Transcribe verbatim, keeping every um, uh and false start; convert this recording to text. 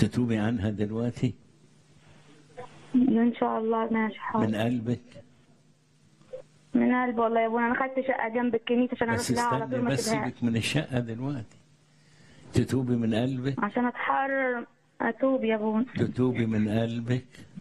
تتوبي عنها دلوقتي ان شاء الله. ماشي حاضر. من قلبك؟ من قلبي والله يا ابونا. انا خدت شقه جنب الكنيسه عشان اروح بس لها على استني طول ما بس، اسيبهاش. سيبك من الشقة دلوقتي. تتوبي من قلبك؟ عشان اتحرر اتوب يا ابونا. تتوبي من قلبك